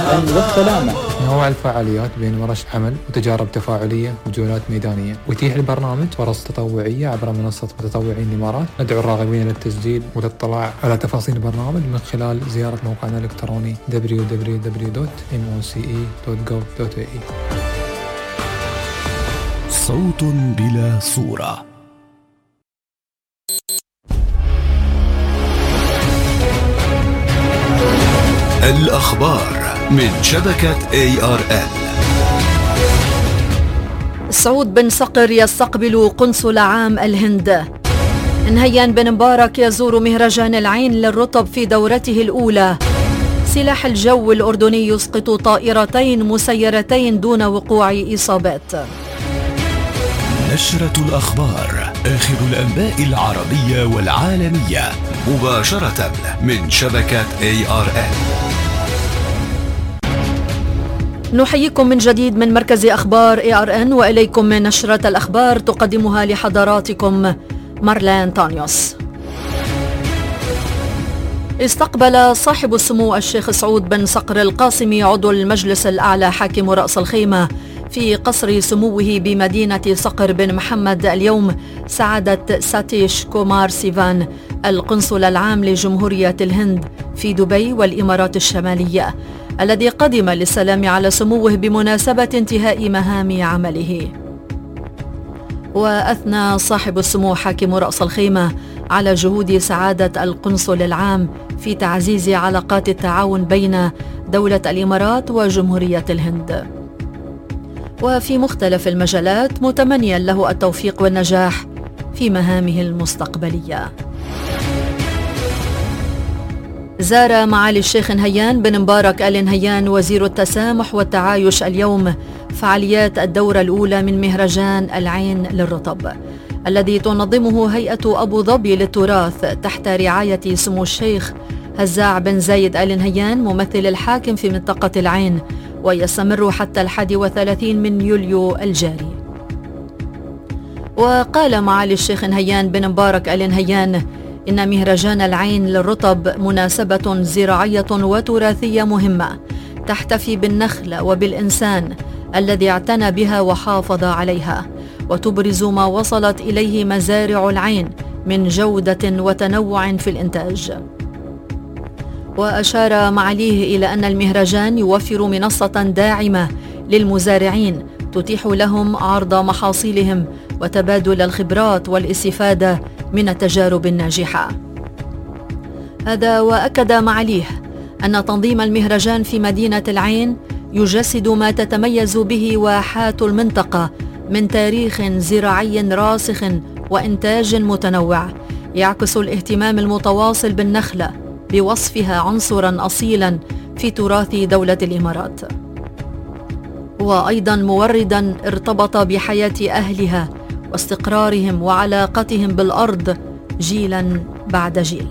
الأمن والسلامة. نوع الفعاليات بين ورش عمل وتجارب تفاعلية وجولات ميدانية. ويتيح البرنامج فرص تطوعية عبر منصة متطوعين الإمارات. ندعو الراغبين للتسجيل والاطلاع على تفاصيل البرنامج من خلال زيارة موقعنا الإلكتروني www.moce.gov.ae. صوت بلا صورة. الأخبار من شبكة ARN. سعود بن صقر يستقبل قنصل عام الهند. نهيان بن مبارك يزور مهرجان العين للرطب في دورته الأولى. سلاح الجو الأردني يسقط طائرتين مسيرتين دون وقوع إصابات. نشرة الأخبار، آخر الأنباء العربية والعالمية مباشرة من شبكة ARN. نحييكم من جديد من مركز أخبار ARN، وإليكم من نشرة الأخبار تقدمها لحضراتكم مارلين تانيوس. استقبل صاحب السمو الشيخ سعود بن صقر القاسمي عضو المجلس الأعلى حاكم رأس الخيمة في قصر سموه بمدينة صقر بن محمد اليوم سعادة ساتيش كومار سيفان القنصل العام لجمهورية الهند في دبي والإمارات الشمالية، الذي قدم للسلام على سموه بمناسبة انتهاء مهام عمله. وأثنى صاحب السمو حاكم رأس الخيمة على جهود سعادة القنصل العام في تعزيز علاقات التعاون بين دولة الإمارات وجمهورية الهند، وفي مختلف المجالات، متمنيا له التوفيق والنجاح في مهامه المستقبلية. زار معالي الشيخ نهيان بن مبارك آل نهيان وزير التسامح والتعايش اليوم فعاليات الدورة الأولى من مهرجان العين للرطب، الذي تنظمه هيئة أبو ظبي للتراث تحت رعاية سمو الشيخ هزاع بن زايد آل نهيان ممثل الحاكم في منطقة العين، ويستمر حتى 31 من يوليو الجاري. وقال معالي الشيخ نهيان بن مبارك آل نهيان إن مهرجان العين للرطب مناسبة زراعية وتراثية مهمة تحتفي بالنخل وبالإنسان الذي اعتنى بها وحافظ عليها، وتبرز ما وصلت إليه مزارع العين من جودة وتنوع في الإنتاج. وأشار معاليه إلى أن المهرجان يوفر منصة داعمة للمزارعين تتيح لهم عرض محاصيلهم وتبادل الخبرات والاستفادة من التجارب الناجحة. هذا وأكد معاليه أن تنظيم المهرجان في مدينة العين يجسد ما تتميز به واحات المنطقة من تاريخ زراعي راسخ وإنتاج متنوع، يعكس الاهتمام المتواصل بالنخلة بوصفها عنصرا أصيلا في تراث دولة الإمارات، وأيضا موردا ارتبط بحياة أهلها واستقرارهم وعلاقتهم بالأرض جيلا بعد جيل.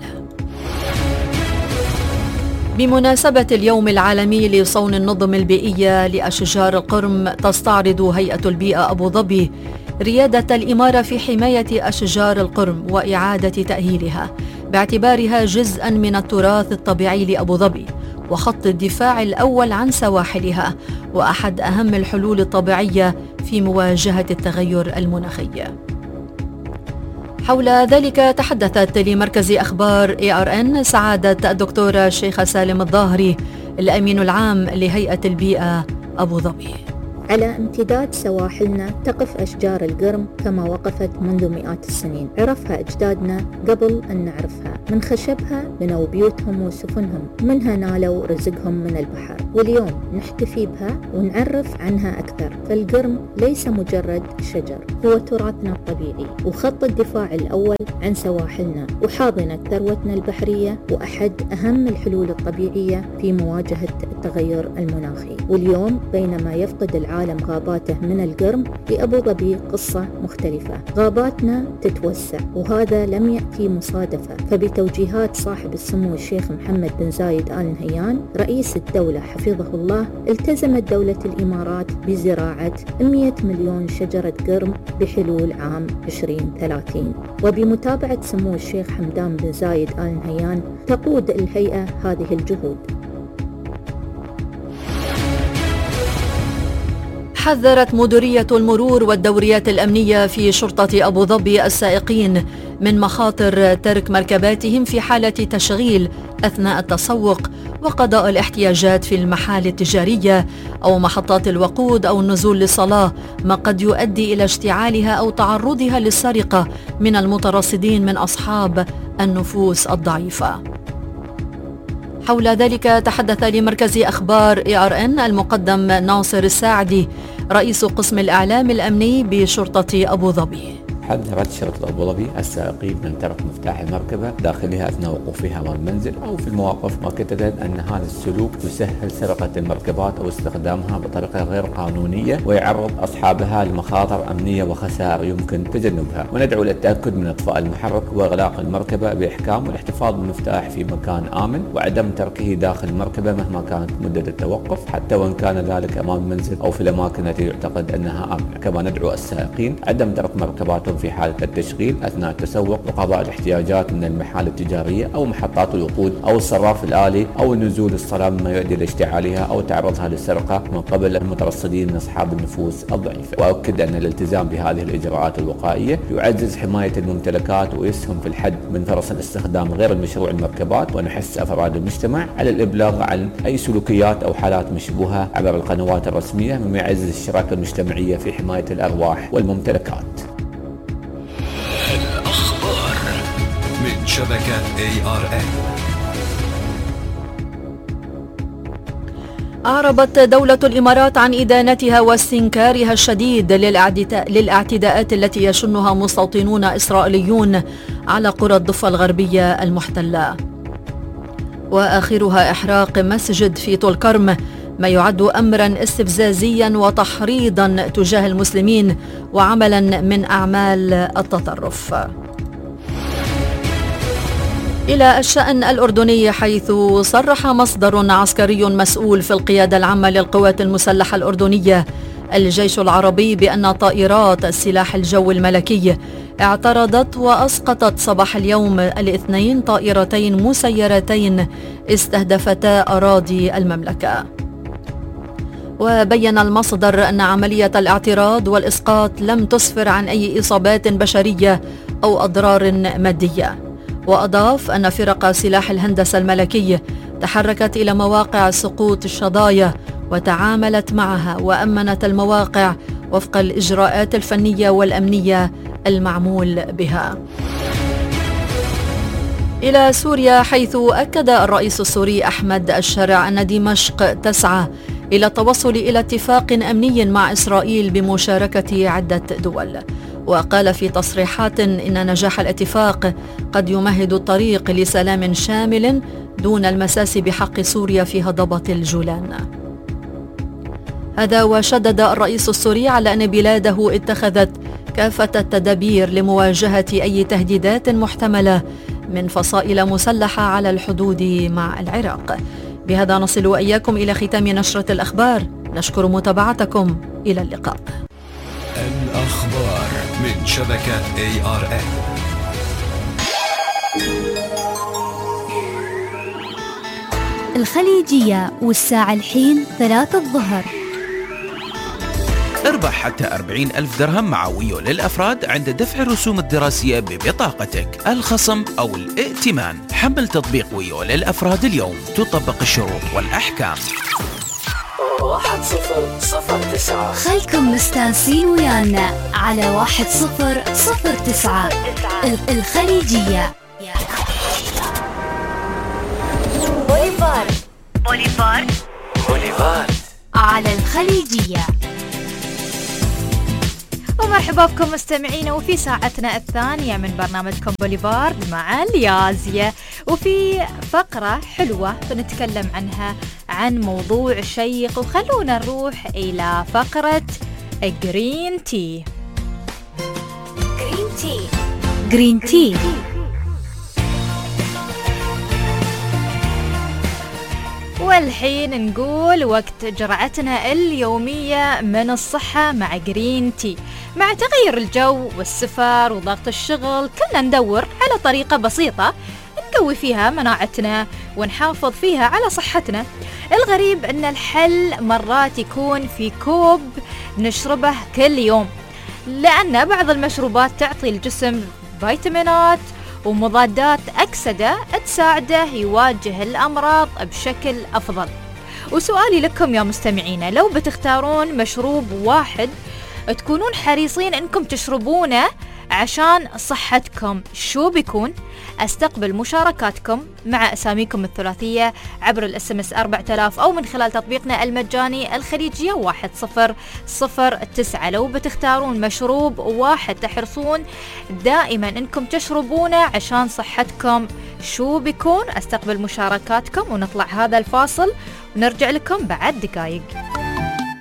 بمناسبة اليوم العالمي لصون النظم البيئية لأشجار القرم، تستعرض هيئة البيئة أبو ظبي ريادة الإمارة في حماية أشجار القرم وإعادة تأهيلها باعتبارها جزءا من التراث الطبيعي لأبو ظبي وخط الدفاع الأول عن سواحلها، وأحد أهم الحلول الطبيعية في مواجهة التغير المناخي. حول ذلك تحدثت لمركز أخبار ARN سعادة الدكتورة شيخة سالم الظاهري الأمين العام لهيئة البيئة أبو ظبي. على امتداد سواحلنا تقف أشجار القرم كما وقفت منذ مئات السنين، عرفها أجدادنا قبل أن نعرفها، من خشبها بنوا بيوتهم وسفنهم، منها نالوا رزقهم من البحر، واليوم نحتفي بها ونعرف عنها أكثر. فالقرم ليس مجرد شجر، هو تراثنا الطبيعي وخط الدفاع الأول عن سواحلنا وحاضنة ثروتنا البحرية، وأحد أهم الحلول الطبيعية في مواجهة التغير المناخي. واليوم بينما يفقد العالم غاباته من القرم، في أبو ظبي قصة مختلفة، غاباتنا تتوسع وهذا لم يأتي مصادفة، فبتوجيهات صاحب السمو الشيخ محمد بن زايد آل نهيان رئيس الدولة حفظه الله، التزمت دولة الإمارات بزراعة 100 مليون شجرة قرم بحلول عام 2030. وبمتابعة سمو الشيخ حمدان بن زايد آل نهيان تقود الهيئة هذه الجهود. حذرت مديرية المرور والدوريات الأمنية في شرطة أبو ظبي السائقين من مخاطر ترك مركباتهم في حالة تشغيل أثناء التسوق وقضاء الاحتياجات في المحال التجارية أو محطات الوقود أو النزول للصلاة، ما قد يؤدي إلى اشتعالها أو تعرضها للسرقة من المترصدين من أصحاب النفوس الضعيفة. حول ذلك تحدث لمركز أخبار ARN المقدم ناصر الساعدي رئيس قسم الإعلام الأمني بشرطة أبو ظبي. حذرت شرطة أبو ظبي السائقين من ترك مفتاح المركبة داخلها أثناء وقوفها أمام المنزل أو في المواقف مؤكدة أن هذا السلوك يسهل سرقة المركبات أو استخدامها بطريقة غير قانونية ويعرض أصحابها لمخاطر أمنية وخسائر يمكن تجنبها، وندعو للتأكد من إطفاء المحرك وإغلاق المركبة بإحكام والاحتفاظ بالمفتاح في مكان آمن وعدم تركه داخل المركبة مهما كانت مدة التوقف حتى وإن كان ذلك أمام المنزل أو في الأماكن التي يعتقد أنها آمنة. كما ندعو السائقين عدم ترك مركباتهم في حالة التشغيل أثناء التسوق وقضاء الاحتياجات من المحال التجارية أو محطات الوقود أو الصراف الآلي أو النزول للصلاة مما يؤدي لاشتعالها أو تعرضها للسرقة من قبل المترصدين من أصحاب النفوس الضعيفة. وأؤكد أن الالتزام بهذه الإجراءات الوقائية يعزز حماية الممتلكات ويسهم في الحد من فرص الاستخدام غير المشروع المركبات، ونحث أفراد المجتمع على الإبلاغ عن أي سلوكيات أو حالات مشبوهة عبر القنوات الرسمية مما يعزز الشراكة المجتمعية في حماية الأرواح والممتلكات. الأخبار من شبكة ARN. أعربت دولة الإمارات عن إدانتها واستنكارها الشديد للاعتداءات التي يشنها مستوطنون إسرائيليون على قرى الضفة الغربية المحتلة، وآخرها إحراق مسجد في طول كرم، ما يعد أمرا استفزازيا وتحريضا تجاه المسلمين وعملا من أعمال التطرف. إلى الشأن الأردني، حيث صرح مصدر عسكري مسؤول في القيادة العامة للقوات المسلحة الأردنية الجيش العربي بأن طائرات السلاح الجوي الملكي اعترضت وأسقطت صباح اليوم الاثنين طائرتين مسيرتين استهدفتا أراضي المملكة. وبين المصدر أن عملية الاعتراض والإسقاط لم تسفر عن أي إصابات بشرية أو أضرار مادية. وأضاف أن فرق سلاح الهندسة الملكي تحركت إلى مواقع سقوط الشظايا وتعاملت معها وأمنت المواقع وفق الإجراءات الفنية والأمنية المعمول بها. إلى سوريا، حيث أكد الرئيس السوري أحمد الشرع أن دمشق تسعى إلى التوصل إلى اتفاق أمني مع إسرائيل بمشاركة عدة دول. وقال في تصريحات إن نجاح الاتفاق قد يمهد الطريق لسلام شامل دون المساس بحق سوريا في هضبة الجولان. هذا وشدد الرئيس السوري على أن بلاده اتخذت كافة التدابير لمواجهة أي تهديدات محتملة من فصائل مسلحة على الحدود مع العراق. بهذا نصل وإياكم إلى ختام نشرة الأخبار. نشكر متابعتكم. إلى اللقاء. الأخبار من شبكة ARN. الخليجية، والساعة الحين 3 الظهر. اربح حتى 40,000 درهم معوية للأفراد عند دفع الرسوم الدراسية ببطاقتك. الخصم أو الائتمان. حمل تطبيق ويو للأفراد اليوم. تطبق الشروط والأحكام. 1009. خلكم مستانسين ويانا على 1009. الخليجية. بوليفار على الخليجية. ومرحبا بكم مستمعينا، وفي ساعتنا الثانية من برنامجكم بوليفار مع اليازية، وفي فقرة حلوة بنتكلم عنها عن موضوع شيق، وخلونا نروح إلى فقرة جرين تي. جرين تي. والحين نقول وقت جرعتنا اليومية من الصحة مع جرين تي. مع تغير الجو والسفر وضغط الشغل، كنا ندور على طريقة بسيطة نقوي فيها مناعتنا ونحافظ فيها على صحتنا. الغريب أن الحل مرات يكون في كوب نشربه كل يوم، لأن بعض المشروبات تعطي الجسم فيتامينات ومضادات أكسدة تساعده يواجه الأمراض بشكل أفضل. وسؤالي لكم يا مستمعين، لو بتختارون مشروب واحد تكونون حريصين أنكم تشربونه عشان صحتكم، شو بيكون؟ أستقبل مشاركاتكم مع أساميكم الثلاثية عبر الSMS 4000 أو من خلال تطبيقنا المجاني الخليجية 1009. لو بتختارون مشروب واحد تحرصون دائما أنكم تشربونه عشان صحتكم، شو بيكون؟ أستقبل مشاركاتكم ونطلع هذا الفاصل ونرجع لكم بعد دقايق.